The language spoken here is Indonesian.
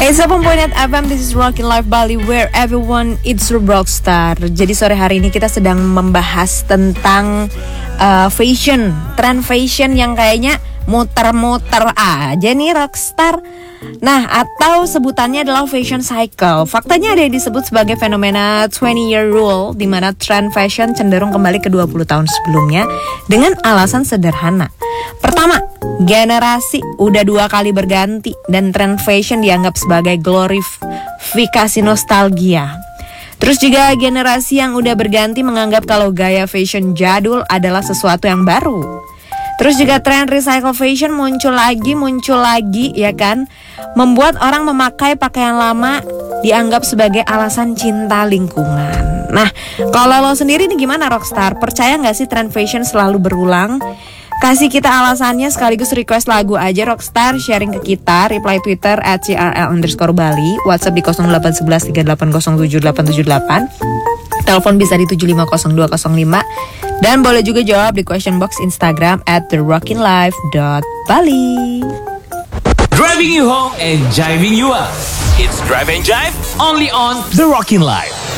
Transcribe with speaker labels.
Speaker 1: 97.8 FM, this is Rockin' Life Bali, where everyone it's a rockstar. Jadi sore hari ini kita sedang membahas tentang fashion, trend fashion yang kayaknya muter-muter aja nih rockstar. Nah, atau sebutannya adalah fashion cycle. Faktanya ada yang disebut sebagai fenomena 20-year rule, di mana trend fashion cenderung kembali ke 20 tahun sebelumnya dengan alasan sederhana. Pertama, generasi udah 2 kali berganti dan trend fashion dianggap sebagai glorifikasi nostalgia. Terus juga generasi yang udah berganti menganggap kalau gaya fashion jadul adalah sesuatu yang baru. Terus juga tren recycle fashion muncul lagi ya kan, membuat orang memakai pakaian lama dianggap sebagai alasan cinta lingkungan. Nah, kalau lo sendiri nih gimana rockstar? Percaya gak sih tren fashion selalu berulang? Kasih kita alasannya sekaligus request lagu aja rockstar, sharing ke kita, reply Twitter @crl_bali, WhatsApp di 0811 3807 878. Telepon bisa di 7500205. Dan boleh juga jawab di question box Instagram @therockinlife.bali.
Speaker 2: Driving you home and jiving you up. It's Drive and Jive only on The Rockin' Life.